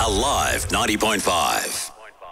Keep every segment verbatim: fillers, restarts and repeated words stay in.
Alive ninety point five.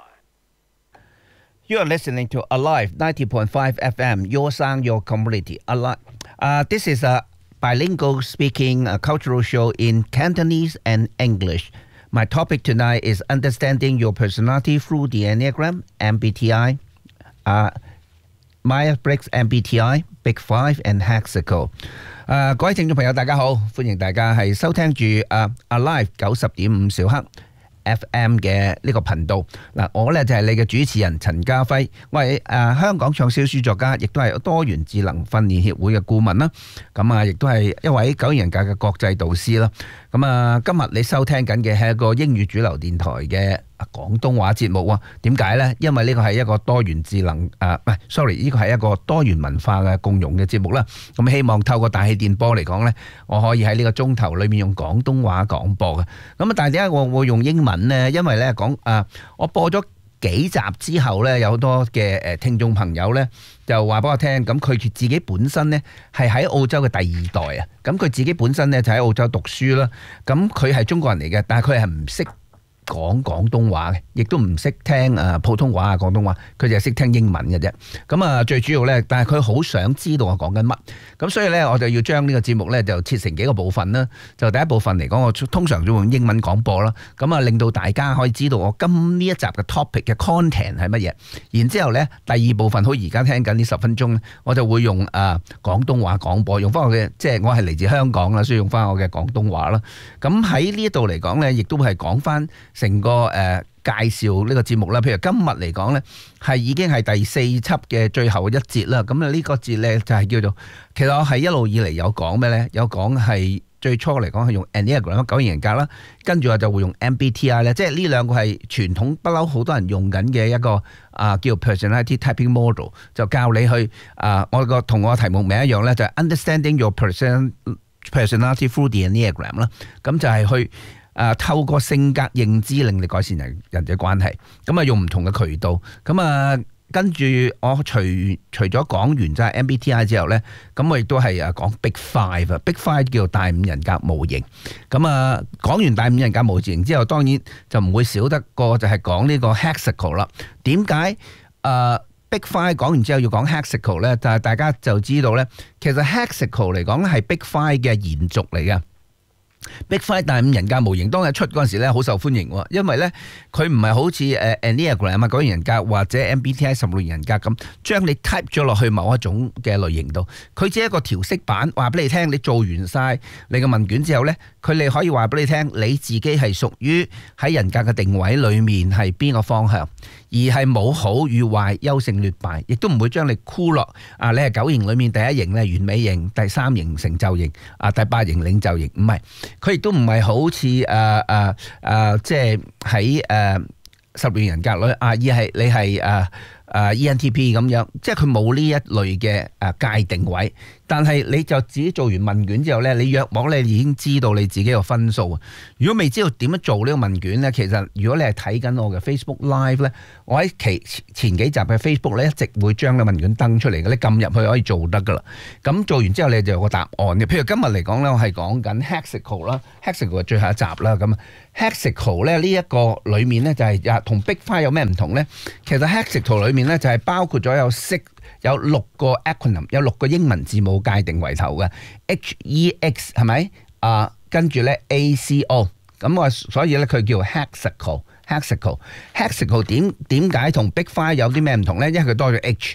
You are listening to Alive ninety point five F M, your sound, your community. Alive. Uh, this is a bilingual speaking uh, cultural show in Cantonese and English. My topic tonight is understanding your personality through the Enneagram, M B T I, uh, Myers-Briggs M B T I, Big Five and Hexacle。誒各位聽眾朋友，大家好，歡迎大家係收聽住誒 Alive 九十點五兆赫 F M 嘅呢個頻道。嗱，我咧就係你嘅主持人陳家輝，我係誒香港暢銷書作家，亦都係多元智能訓練協會嘅顧問啦。咁啊，亦都係一位九型人格嘅國際導師啦。咁啊，今日你收聽緊嘅係一個英語主流電台嘅廣東話節目喎。點解呢？因為呢個係一個多元智能誒，唔係 sorry， 呢個係一個多元文化嘅共融嘅節目啦。咁希望透過大氣電波嚟講呢，我可以喺呢個鐘頭裏面用廣東話廣播嘅。咁啊，但係點解我會用英文呢？因為呢講誒，我播咗幾集之後呢，有好多嘅誒聽眾朋友呢就話俾我聽，咁佢自己本身呢係喺澳洲嘅第二代啊，咁佢自己本身呢就喺澳洲讀書啦，咁佢係中國人嚟嘅，但係佢係唔識講廣東話嘅，亦都唔識聽誒普通話啊廣東話，佢就係識聽英文嘅啫。咁啊，最主要咧，但係佢好想知道我講緊乜，咁所以咧，我就要將呢個節目咧就切成幾個部分啦。就第一部分嚟講，我通常就用英文廣播啦，咁啊令到大家可以知道我今呢一集嘅 topic 嘅 content 係乜嘢。然之後咧，第二部分好而家聽緊呢十分鐘咧，我就會用誒、呃、廣東話廣播，用翻我嘅，即係我係嚟自香港啦，所以用翻我嘅廣東話啦。咁喺呢一度嚟講咧，亦都係講翻成個誒、呃、介紹呢個節目啦，譬如今日嚟講呢，係已經係第四輯嘅最後一節啦。咁啊呢個節呢，就係叫做，其實我係一路以嚟有講咩呢？有講係最初嚟講係用 Enneagram 九型人格啦，跟住我就會用 M B T I 咧，即係呢兩個係傳統不嬲好多人用緊嘅一個啊叫 Personality Typing Model， 就教你去啊我個同我題目名一樣呢，就係 Understanding Your Person Personality Through the Enneagram 啦。咁就係去啊，透過性格認知令你改善人人際關係，咁啊用唔同嘅渠道，咁啊跟住我除除咗講完就係 M B T I 之後呢，咁我亦都係啊講 Big Five 啊 ，Big Five 叫做大五人格模型。咁啊講完大五人格模型之後，當然就唔會少得過就係講呢個 Hexacle 啦。點解啊 Big Five 講完之後要講 Hexacle 呢？就係大家就知道呢，其實 Hexacle 嚟講係 Big Five 嘅延續嚟嘅。Big Five 大五人格模型當日出嗰陣時咧，好受歡迎喎，因為咧佢唔係好似誒 Enneagram 啊九型人格或者 M B T I 十六型人格咁，將你 type 咗落去某一種嘅類型度，佢只係一個調色板，話俾你聽，你做完晒你嘅問卷之後咧，佢哋可以話俾你聽，你自己係屬於喺人格嘅定位裏面係邊個方向，而係冇好與壞、優勝劣敗，亦都唔會將你箍落啊！你係九型裏面第一型咧，完美型，第三型成就型，啊第八型領袖型，唔係。佢亦都唔係好似誒誒誒，即係喺誒十六型人格裏啊，而係你係誒誒 E N T P 咁樣，即係佢冇呢一類嘅誒界定位。但係你就自己做完問卷之後咧，你約莫你已經知道你自己個分數啊。如果未知道點樣做呢個問卷咧，其實如果你係睇緊我嘅 Facebook Live 咧，我喺其前幾集嘅 Facebook 咧一直會將個問卷登出嚟嘅，你撳入去可以做得噶啦。咁做完之後你就有個答案嘅。譬如今日嚟講咧，我係講緊 Hexacle 啦 ，Hexacle 係最後一集啦。咁 Hexacle 咧呢一個裡面咧就係啊同 Big Five 有咩唔同咧？其實 Hexacle 裡面咧就係包括咗有識。有六個 acronym， 有六個英文字母界定為頭嘅 H E X 係咪啊？跟住咧 A C O， 咁我所以咧佢叫 Hexacle。Hexacle Hexacle 點點解同 Big Five 有啲咩唔同咧？因為佢多咗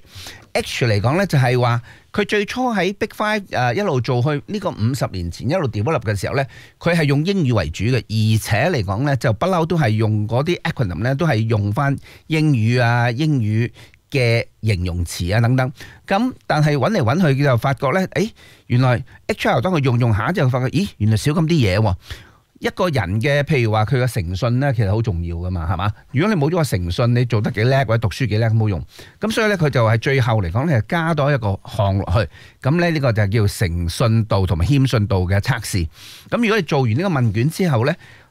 H。H 嚟講咧就係話佢最初喺 Big Five 誒一路做去呢個五十年前一路 develop 嘅時候咧，佢係用英語為主嘅，而且嚟講咧就不嬲都係用嗰啲 acronym 咧都係用翻英語啊英語嘅形容詞啊等等，咁但係揾嚟揾去就發覺咧，誒原來 H R 當佢用用下之後發覺，咦原來少咁啲嘢喎。一個人嘅譬如話佢嘅誠信咧，其實好重要噶嘛，係嘛？如果你冇咗個誠信，你做得幾叻或者讀書幾叻冇用。咁所以咧佢就係最後嚟講咧，加多一個項落去。咁咧呢個就係叫誠信度同埋謙遜度嘅測試。咁如果你做完呢個問卷之後咧，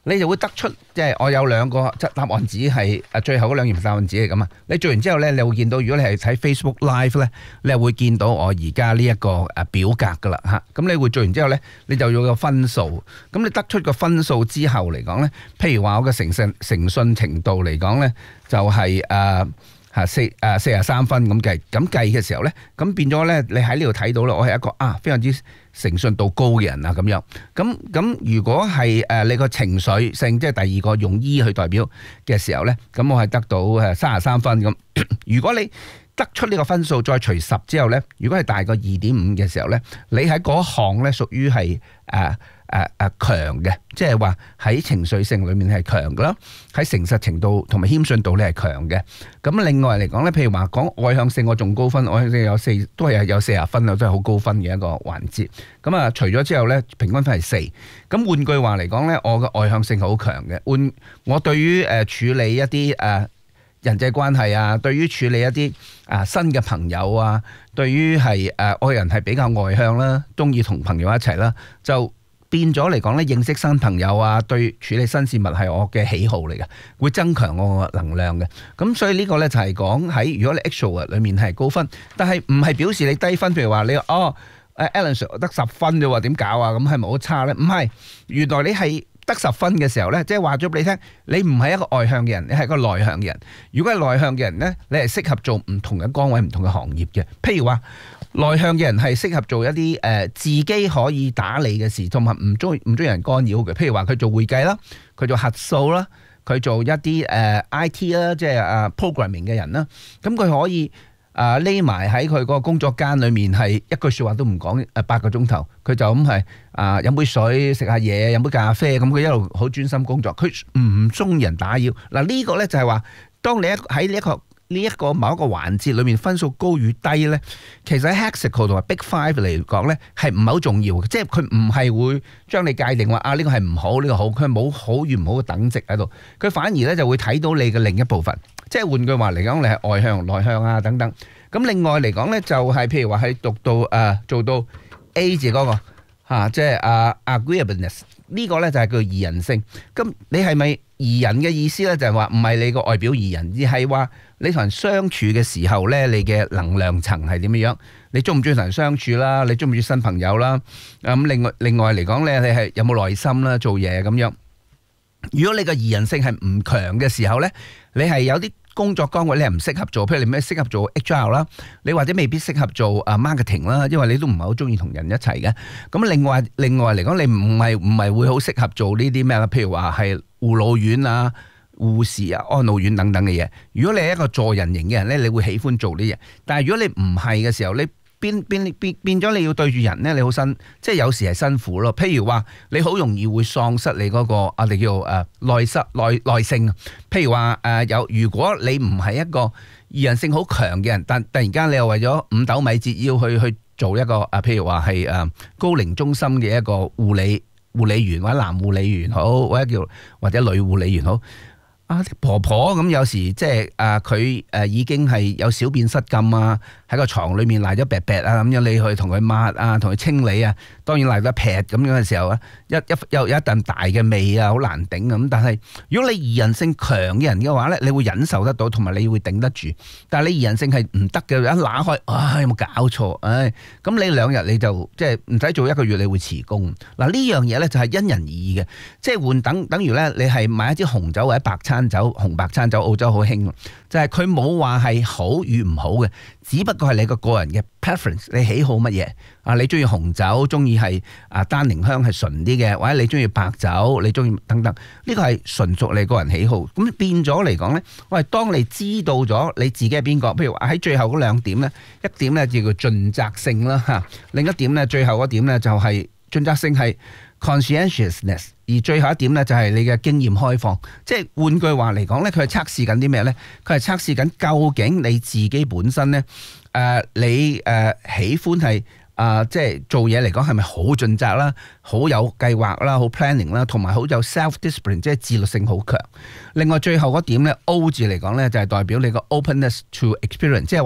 你就會得出即係我有兩個答案紙係誒最後嗰兩頁答案紙係咁啊。你做完之後咧，你會見到如果你係睇 Facebook Live 咧，你係會見到我而家呢一個誒表格噶啦嚇。咁你會做完之後咧，你就要個分數。咁你得出個分數之後嚟講咧，譬如話我嘅誠信誠信程度嚟講咧，就係誒。嚇四誒四十三分咁計，咁計嘅時候咧，咁變咗咧，你喺呢度睇到啦，我係一個啊非常之誠信度高嘅人啊咁樣。咁咁如果係誒你個情緒性，即係第二個用 E 去代表嘅時候咧，咁我係得到誒三十三分咁。如果你得出呢個分數再除十之後咧，如果係大過二點五嘅時候咧，你喺嗰項咧屬於係誒。誒誒強嘅，即係話喺情緒性裏面係強嘅啦，喺誠實程度同埋謙遜度你係強嘅。咁另外嚟講咧，譬如話講外向性，我仲高分，外向性有四，都係有四十分啊，都係好高分嘅一個環節。咁啊，除咗之後咧，平均分係四。咁換句話嚟講咧，我嘅外向性好強嘅。換我對於誒處理一啲誒人際關係啊，對於處理一啲啊新嘅朋友啊，對於係誒我人係比較外向啦，中意同朋友一齊啦，就變咗嚟講咧，認識新朋友啊，對處理新事物係我嘅喜好嚟嘅，會增強我個能量嘅。咁所以呢個咧就係講喺如果你 extrovert 裏面係高分，但係唔係表示你低分。譬如話你哦，誒 Alan Sir 得十分啫喎，點搞啊？咁係咪好差咧？唔係，原來你係得十分嘅時候咧，即係話咗俾你聽，你唔係一個外向嘅人，你係一個內向嘅人。如果係內向嘅人咧，你係適合做唔同嘅崗位、唔同嘅行業嘅。譬如話，內向嘅人係適合做一啲誒、呃、自己可以打理嘅事，同埋唔中唔中意人干擾嘅。譬如話佢做會計啦，佢做核數啦，佢做一啲誒、呃、I T 啦，即係誒 programming 嘅人啦。咁佢可以誒匿埋喺佢嗰個工作間裏面，係一句説話都唔講誒八個鐘頭，佢就咁係啊飲杯水、食下嘢、飲杯咖啡，咁佢一路好專心工作。佢唔中意人打擾。嗱、這個、呢個咧就係話，當你喺呢一個呢一個某一個環節裏面分數高與低咧，其實喺 Hexacle 同埋 Big Five 嚟講咧係唔係好重要嘅，即係佢唔係會將你界定話啊呢個係唔好，呢個好，佢冇好與唔好嘅等值喺度，佢反而咧就會睇到你嘅另一部分，即係換句話嚟講，你係外向、內向啊等等。咁另外嚟講咧就係譬如話喺讀到誒做到 A 字嗰個嚇，即係啊 agreeableness 呢個咧就係叫宜人性。咁你係咪宜人嘅意思咧？就係話唔係你個外表宜人，而係話你同人相處嘅時候咧，你嘅能量層係點樣？你中唔中意同人相處啦？你中唔中意新朋友啦？咁另外另外嚟講咧，你係有冇耐心啦？做嘢咁樣。如果你個宜人性係唔強嘅時候咧，你係有啲工作崗位你係唔適合做，譬如你咩適合做 H R 啦，你或者未必適合做啊 marketing 啦，因為你都唔係好中意同人一齊嘅。咁另外另外嚟講，你唔係唔係會好適合做呢啲咩啦？譬如話係護老院啊、護士啊、安老院等等嘅嘢。如果你係一個助人型嘅人咧，你會喜歡做呢嘢。但係如果你唔係嘅時候，你變變變變咗你要對住人咧，你好辛，即係有時係辛苦咯。譬如話你好容易會喪失你嗰、那個我哋叫誒耐失耐耐性。譬如話誒有，如果你唔係一個宜人性好強嘅人，但突然間你又為咗五斗米折腰去去做一個誒，譬如話係誒高齡中心嘅一個護理護理員或者男護理員好，或者叫或者女護理員好。啊，婆婆咁有時即係啊，佢誒已經係有小便失禁啊，喺個床裏面賴咗癟癟啊，咁樣你去同佢抹啊，同佢清理啊，當然賴得劈咁樣嘅時候啊，一一有有一陣大嘅味啊，好難頂咁。但係如果你宜人性強嘅人嘅話咧，你會忍受得到，同埋你會頂得住。但係你宜人性係唔得嘅，一揦開，唉，有冇搞錯？唉，咁你兩日你就即係唔使做一個月，你會辭工。嗱，呢樣嘢咧就係因人而異嘅，即係換等等於咧，你係買一支紅酒或者白餐酒，紅白餐酒澳洲好興，就係佢冇話係好與唔好嘅，只不過係你個個人嘅 preference， 你喜好乜嘢啊？你中意紅酒，中意係啊單寧香係純啲嘅，或者你中意白酒，你中意等等，呢個係純屬你個人喜好。咁變咗嚟講咧，我係當你知道咗你自己係邊個，譬如話喺最後嗰兩點咧，一點咧叫做盡責性啦嚇，另一點咧最後嗰點咧就係盡責性係 conscientiousness， 而最後一點咧就係你嘅經驗開放。即係換句話嚟講咧，佢係測試緊啲咩咧？佢係測試緊究竟你自己本身咧，誒、呃、你誒、呃、喜歡係啊、呃，即係做嘢嚟講係咪好盡責啦，好有計劃啦，好 planning 啦，同埋好有 self discipline， 即係自律性好強。另外最後嗰點咧 O 字嚟講咧，就係代表你個 openness to experience， 即係話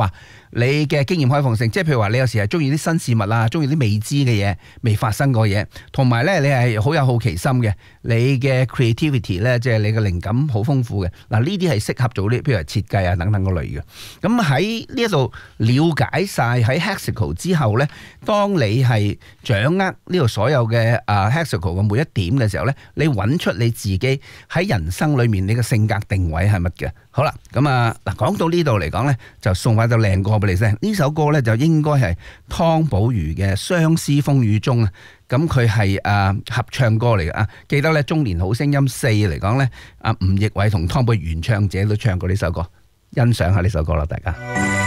你嘅經驗開放性，即係譬如話你有時係中意啲新事物啊，中意啲未知嘅嘢、未發生過嘢，同埋咧你係好有好奇心嘅，你嘅 creativity 咧，即係你嘅靈感好豐富嘅。嗱，呢啲係適合做啲譬如話設計啊等等個類嘅。咁喺呢一度了解晒喺 Hexacle 之後咧，當你係掌握呢度所有嘅啊 Hexacle 嘅每一點嘅時候咧，你揾出你自己喺人生裏面你嘅性格定位係乜嘅。好啦，咁啊嗱，講到呢度嚟講咧，就送翻首靚歌俾你聽。呢首歌咧就應該係湯寶如嘅《相思風雨中》啊。咁佢係誒合唱歌嚟嘅啊。記得咧《中年好聲音四》嚟講咧，阿吳亦偉同湯寶如原唱者都唱過呢首歌，欣賞下呢首歌啦，大家。